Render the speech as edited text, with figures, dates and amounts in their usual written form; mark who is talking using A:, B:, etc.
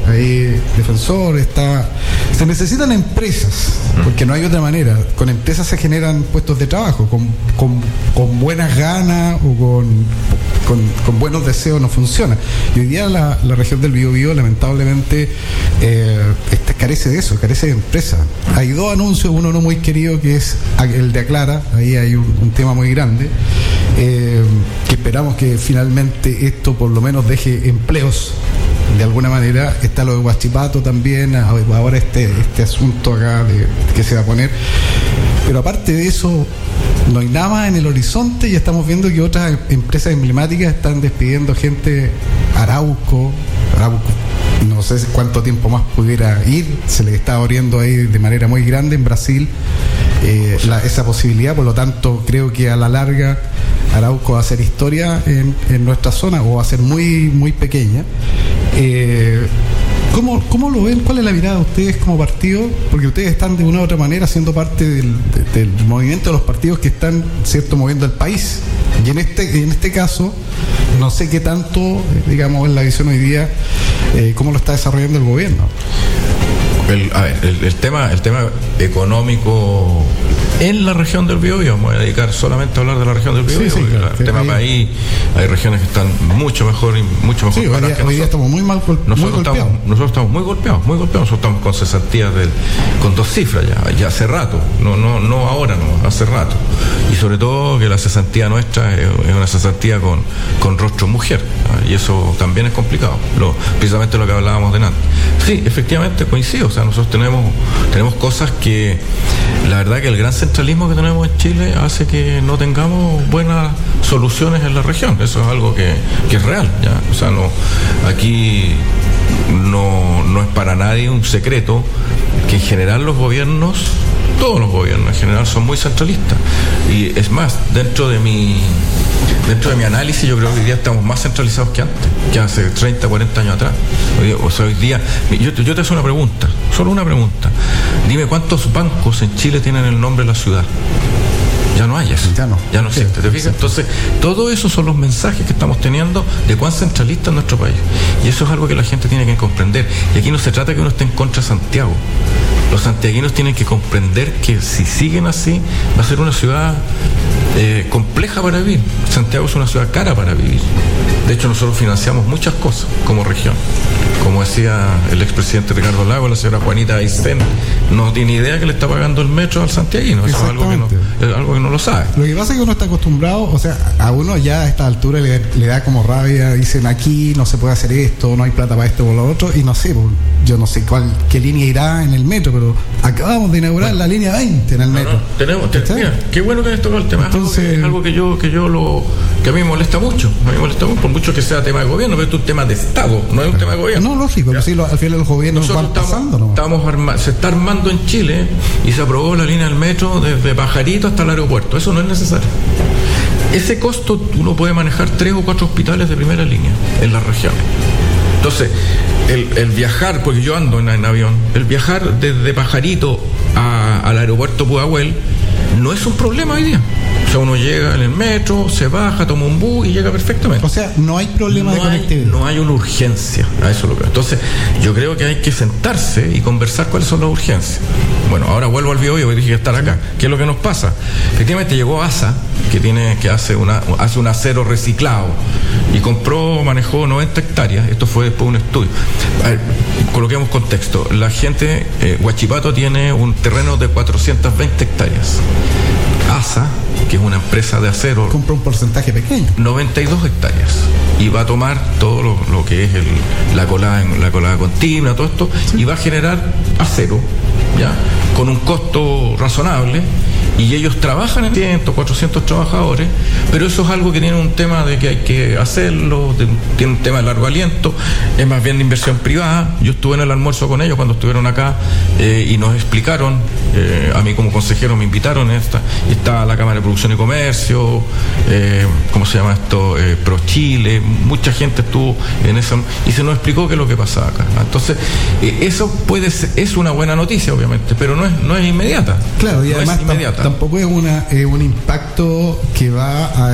A: ahí Defensor, se necesitan empresas, porque no hay otra manera. Con empresas se generan puestos de trabajo, con buenas ganas o con buenos deseos no funciona. Y hoy día la región del Biobío lamentablemente carece de eso, carece de empresas. Hay dos anuncios, uno no muy querido que es el de Aclara, ahí hay un tema muy grande, que esperamos que finalmente esto por lo menos deje empleos de alguna manera. Está lo de Huachipato también, ahora este asunto acá que se va a poner, pero aparte de eso no hay nada más en el horizonte, y estamos viendo que otras empresas emblemáticas están despidiendo gente. Arauco, no sé cuánto tiempo más pudiera ir, se le está abriendo ahí de manera muy grande en Brasil esa posibilidad. Por lo tanto, creo que a la larga Arauco va a hacer historia en nuestra zona, o va a ser muy, muy pequeña. ¿Cómo lo ven? ¿Cuál es la mirada de ustedes como partido? Porque ustedes están de una u otra manera siendo parte del movimiento de los partidos que están, ¿cierto?, moviendo el país. Y en este caso, no sé qué tanto, digamos, en la visión hoy día, cómo lo está desarrollando el gobierno.
B: El tema económico en la región del Biobío, me voy a dedicar solamente a hablar de la región del Biobío,
A: sí, claro,
B: el tema país, hay regiones que están mucho mejor
A: sí, hoy día estamos muy mal golpeados.
B: Nosotros estamos muy golpeados, nosotros estamos con cesantías con 2 cifras ya hace rato, no ahora, no, hace rato, y sobre todo que la cesantía nuestra es una cesantía con rostro mujer, y eso también es complicado, precisamente lo que hablábamos de antes. Sí, efectivamente coincido, o sea, nosotros tenemos cosas que, la verdad que el gran centralismo que tenemos en Chile hace que no tengamos buenas soluciones en la región. Eso es algo que es real, ¿ya? O sea, aquí no es para nadie un secreto que en general todos los gobiernos en general son muy centralistas. Y es más, dentro de mi análisis, yo creo que hoy día estamos más centralizados que antes, que hace 30, 40 años atrás. Hoy día, yo te hago una pregunta, solo una pregunta. Dime cuántos bancos en Chile tienen el nombre de la ciudad. Ya no hay eso. Ya no existe. ¿Te fijas? Entonces, todo eso son los mensajes que estamos teniendo de cuán centralista es nuestro país. Y eso es algo que la gente tiene que comprender. Y aquí no se trata que uno esté en contra de Santiago. Los santiaguinos tienen que comprender que si siguen así, va a ser una ciudad compleja para vivir. Santiago es una ciudad cara para vivir. De hecho, nosotros financiamos muchas cosas como región. Como decía el expresidente Ricardo Lagos, la señora Juanita Aysén no tiene idea que le está pagando el metro al santiaguino. Eso es algo que no lo sabe.
A: Lo que pasa es que uno está acostumbrado, o sea, a uno ya a esta altura le da como rabia, dicen aquí no se puede hacer esto, no hay plata para esto o lo otro, y no sé, yo no sé qué línea irá en el metro, pero acabamos de inaugurar la línea 20 en el metro.
B: Mira, qué bueno que hayas tocado el tema. Entonces, es algo que a mí me molesta mucho. Por mucho que sea tema de gobierno, pero esto es un tema de Estado, no es un tema de gobierno.
A: No, lógico, pero sí, al final los gobiernos van pasando, ¿no?
B: Se está armando en Chile y se aprobó la línea del metro desde Pajarito hasta el aeropuerto. Eso no es necesario. Ese costo tú lo puedes manejar 3 o 4 hospitales de primera línea en las regiones. Entonces, el viajar, porque yo ando en avión, el viajar desde Pajarito al aeropuerto Pudahuel no es un problema hoy día. O sea, uno llega en el metro, se baja, toma un bus y llega perfectamente.
A: O sea, no hay problema de conectividad.
B: No hay una urgencia, a eso lo creo. Entonces, yo creo que hay que sentarse y conversar cuáles son las urgencias. Bueno, ahora vuelvo al Biobío, porque dije que estar acá. ¿Qué es lo que nos pasa? Efectivamente llegó ASA, que hace un acero reciclado, y manejó 90 hectáreas. Esto fue después de un estudio. A ver, coloquemos contexto. La gente, Huachipato tiene un terreno de 420 hectáreas. ASA, que es una empresa de acero,
A: compra un porcentaje pequeño,
B: 92 hectáreas, y va a tomar todo lo que es la colada continua, todo esto, sí, y va a generar acero, ya, con un costo razonable, y ellos trabajan en 100, 400 trabajadores, pero eso es algo que tiene un tema de que hay que hacerlo, tiene un tema de largo aliento, es más bien de inversión privada. Yo estuve en el almuerzo con ellos cuando estuvieron acá, y nos explicaron, a mí como consejero me invitaron, está la Cámara de Producción y Comercio, ¿cómo se llama esto? Pro Chile, mucha gente estuvo en eso, y se nos explicó qué es lo que pasaba acá. Entonces, eso es una buena noticia, obviamente, pero no es inmediata.
A: Claro, y además tampoco es un impacto que va a